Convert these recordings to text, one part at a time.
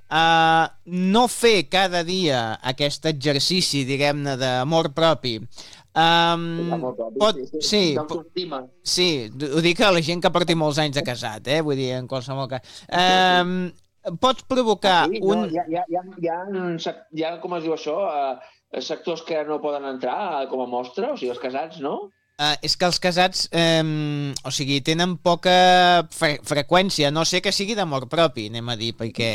no fer cada dia aquest exercici, diguem-ne, d'amor propi, pot, sí, d'autoestima. sí, ho dic a la gent que porti molts anys de casat, vull dir, en qualsevol cas. Pot provocar Sí, no, hi ha, com es diu això, sectors que no poden entrar com a mostra, o sigui, els casats, no? És que els casats, o sigui, tenen poca freqüència, no sé que sigui d'amor propi, anem a dir, perquè...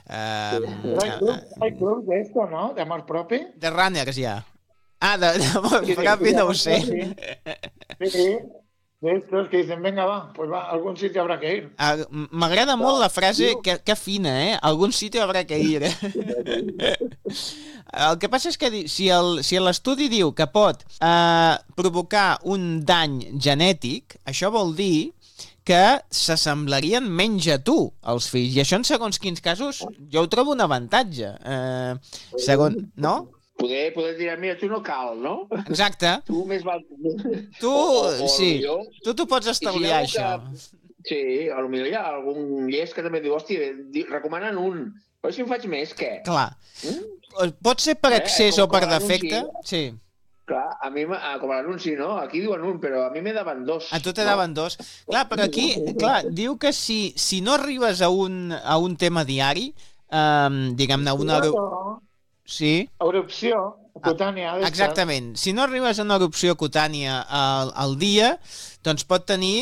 Hay clubs de esto, ¿no? De amor propi. De runners, ja. D'amor propi no ho sé. Sí, de estos que dicen, venga, va, pues va, a algún sitio habrá que ir. M'agrada molt la frase, que fina, algun sitio habrá que ir. El que passa és que si l'estudi diu que pot provocar un dany genètic, això vol dir que s'assemblarien menys a tu, els fills. I això en segons quins casos jo ho trobo un avantatge. No? Poder dir, mira, tu no cal, no? Exacte. Tu més val... Sí, tu t'ho pots estalviar, això. Sí, potser hi ha algun llest que també diu, hòstia, recomanen un, però si en faig més, què? Clar. Pot ser per excés o per defecte? Sí. Clar, a mi, com a l'anunci, no? Aquí diuen un, però a mi m'he daven dos. A tu te daven dos. Clar, però aquí, diu que si no arribes a un tema diari, diguem-ne, una... Sí. Erupció cutània. Exactament. Si no arribes a una erupció cutània al dia, doncs pot tenir,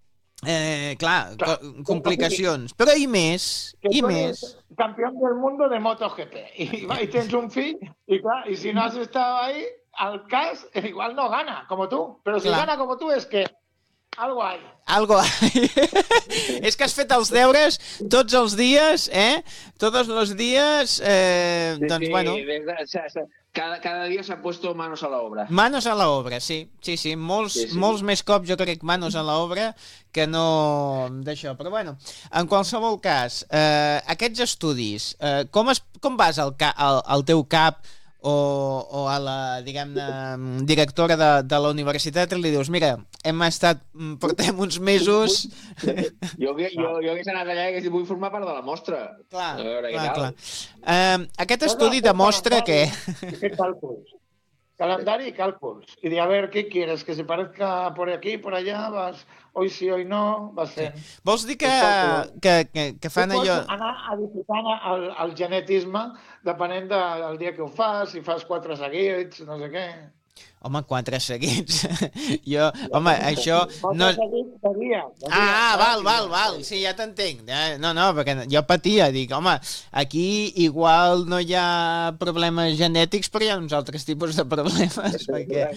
complicacions. Però i més, i més. Campeón del mundo de MotoGP. Y tienes un fill, y si no has estado ahí, al cas, igual no gana, como tú. Pero si gana como tú, es que algo hay. Algo hay. És que has fet els deures tots els dies, Todos los días, doncs, sí, bueno... Cada dia s'ha puesto manos a la obra. Manos a la obra, sí. Sí. Molts més cops, jo crec, manos a la obra que no d'això. Però, bueno, en qualsevol cas, aquests estudis, com vas al teu cap o a la, diguem-ne, directora de la universitat i li dius, mira, portem uns mesos... Jo hagués anat allà i hagués dit, vull formar part de la mostra. Clar. Aquest estudi demostra que... Calendari y cálculos. Y de a ver, ¿qué quieres? ¿Que se parezca por aquí, por allá? Vas hoy sí, hoy no? Vas fent. Vols dir que fan allò... Pots anar edificant el genetisme depenent del dia que ho fas, si fas 4 seguits, no sé què. Home, 4 seguits. Home, això... 4 seguits de dia. Val. Sí, ja t'entenc. No, perquè jo patia. Dic, home, aquí igual no hi ha problemes genètics, però hi ha uns altres tipus de problemes. Perquè...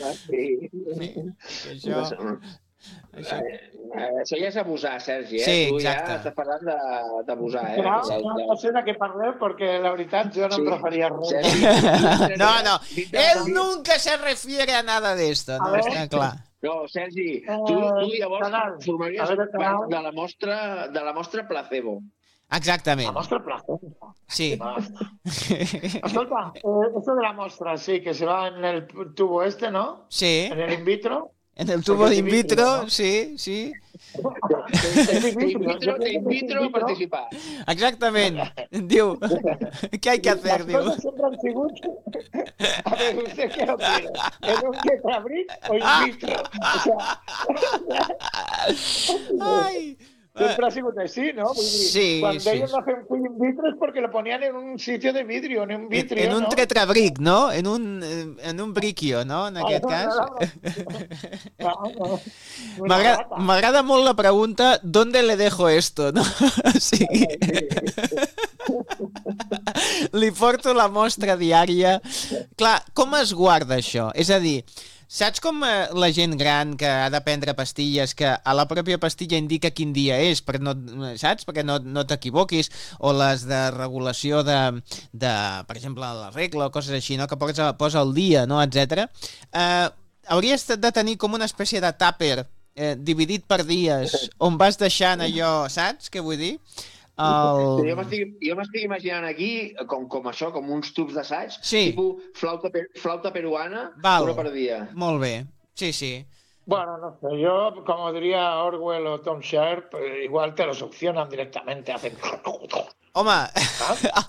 Això ja és abusar, Sergi, Sí, tu exacte. ja estàs parlant d'abusar, No sé de què parleu, perquè la veritat jo no em referia a res. No, él nunca se refiere a nada de esto, no, està clar. No, Sergi, tu llavors formaries part de la mostra placebo. Exactament. La mostra placebo. Sí. Escolta, esto de la mostra, sí, que se va en el tubo este, ¿no? Sí. En el in vitro. En el tubo de in vitro, sí. Te invito a participar. Exactament. Diu, què hay que hacer, diu. Las cosas siempre han sigut... A ver, ¿usted qué opina? ¿En un tetrabric o in vitro? Ai... Siempre ha sigut així, ¿no? Sí, Cuando ellos hacen full in vitro es porque lo ponían en un sitio de vidrio, en un vitrio, en un ¿no? tetrabric, no? En un briquio, no? En aquest cas. M'agrada molt la pregunta ¿dónde le dejo esto? No? Sí. Li porto la mostra diària. Clar, com es guarda això? És a dir, saps com la gent gran que ha de prendre pastilles, que a la pròpia pastilla indica quin dia és, saps? Perquè no t'equivoquis, o les de regulació de per exemple, la regla o coses així, no? Que posa el dia, no? Etcètera. Hauries de tenir com una espècie de tàper dividit per dies, on vas deixant allò, saps què vull dir? Jo m'estic imaginant aquí com això, com uns tubs d'assaig, tipus flauta peruana, una per dia. Molt bé, sí. Bueno, no sé, yo, como diría Orwell o Tom Sharp, igual te lo succionan directamente, hacen... Home,